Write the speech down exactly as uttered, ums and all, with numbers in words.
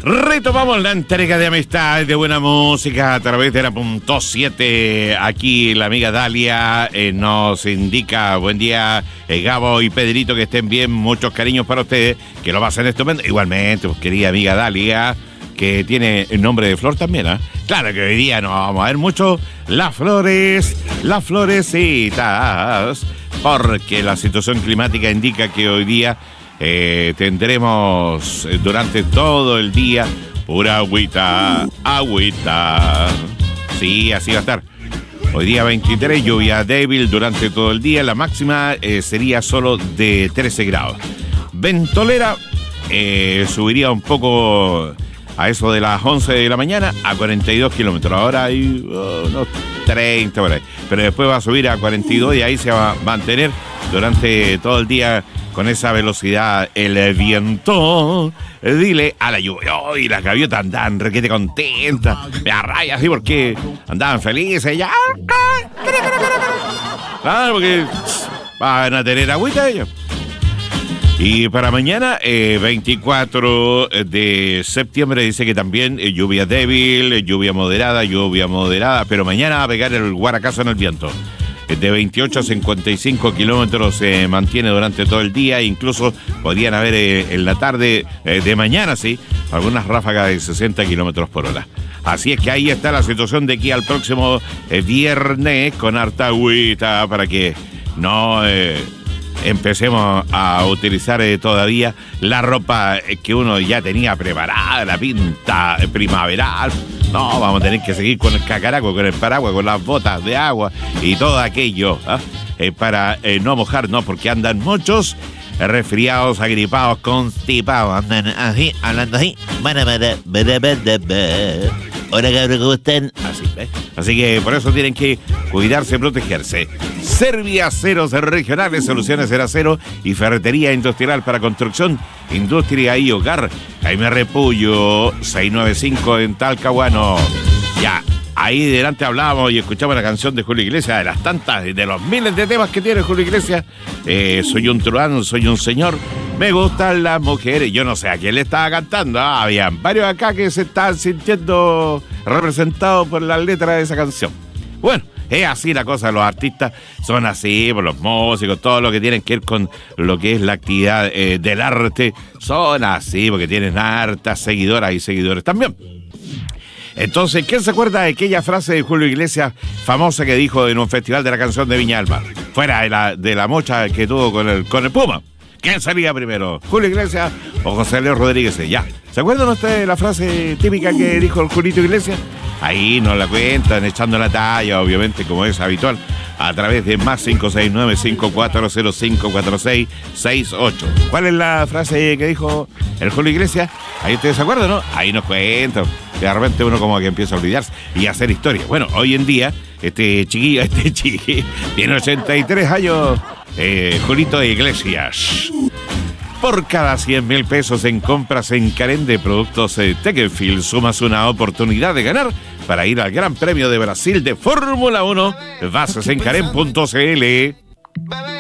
Retomamos la entrega de amistad, de buena música a través de la punto siete. Aquí la amiga Dalia eh, nos indica, buen día eh, Gabo y Pedrito, que estén bien, muchos cariños para ustedes, que lo pasen estupendo. Igualmente, pues, querida amiga Dalia, que tiene el nombre de flor también, ¿eh? Claro que hoy día no vamos a ver mucho las flores, las florecitas, porque la situación climática indica que hoy día Eh, tendremos durante todo el día pura agüita, agüita. Sí, así va a estar. Hoy día veintitrés, lluvia débil durante todo el día. La máxima eh, sería solo de trece grados. Ventolera eh, subiría un poco a eso de las once de la mañana a cuarenta y dos kilómetros. Ahora hay uh, unos treinta por ahí. Pero después va a subir a cuarenta y dos y ahí se va a mantener durante todo el día con esa velocidad. El viento, dile a la lluvia. ¡Ay, las gaviotas andaban requete contentas! Me arraya así porque andaban felices ya. Claro, porque van a tener agüita ellos. Y para mañana, eh, veinticuatro de septiembre, dice que también eh, lluvia débil, eh, lluvia moderada, lluvia moderada, pero mañana va a pegar el guaracazo en el viento. De veintiocho a cincuenta y cinco kilómetros se eh, mantiene durante todo el día, incluso podrían haber eh, en la tarde eh, de mañana, sí, algunas ráfagas de sesenta kilómetros por hora. Así es que ahí está la situación de aquí al próximo eh, viernes, con harta agüita para que no eh, empecemos a utilizar eh, todavía la ropa eh, que uno ya tenía preparada, la pinta eh, primaveral. No, vamos a tener que seguir con el cacaraco, con el paraguas, con las botas de agua y todo aquello, ¿eh? Eh, para eh, no mojarnos, porque andan muchos eh, resfriados, agripados, constipados, andan así, hablando así. Hola, cabrón, ¿cómo están? Así, ¿eh? Así que por eso tienen que cuidarse, protegerse. Servia Aceros Regionales, Soluciones en Acero y Ferretería Industrial para construcción, industria y hogar. Jaime Repullo, seiscientos noventa y cinco en Talcahuano. Ya, ahí delante hablábamos y escuchamos la canción de Julio Iglesias, de las tantas, de los miles de temas que tiene Julio Iglesias. Eh, soy un truán, soy un señor, me gustan las mujeres. Yo no sé a quién le estaba cantando. Ah, habían varios acá que se estaban sintiendo representados por las letras de esa canción. Bueno, es así la cosa, los artistas son así, por los músicos, todo lo que tienen que ver con lo que es la actividad eh, del arte, son así, porque tienen hartas seguidoras y seguidores también. Entonces, ¿quién se acuerda de aquella frase de Julio Iglesias famosa que dijo en un festival de la canción de Viña del Mar? Fuera de la, de la mocha que tuvo con el, con el Puma. ¿Quién salía primero? ¿Julio Iglesias o José León Rodríguez? Ya. ¿Se acuerdan ustedes de la frase típica que dijo el Julito Iglesias? Ahí nos la cuentan, echando la talla, obviamente, como es habitual, a través de más cinco seis nueve, cinco cuatro cero cinco, cuatro seis seis ocho. ¿Cuál es la frase que dijo el Julio Iglesias? Ahí ustedes se acuerdan, ¿no? Ahí nos cuentan. De repente uno como que empieza a olvidarse y a hacer historia. Bueno, hoy en día, este chiquillo, este chiquillo, tiene ochenta y tres años, eh, Julito Iglesias. Por cada cien mil pesos en compras en Karen de productos eh, Teckenfield, sumas una oportunidad de ganar para ir al Gran Premio de Brasil de Fórmula uno. Bases en karen punto c l.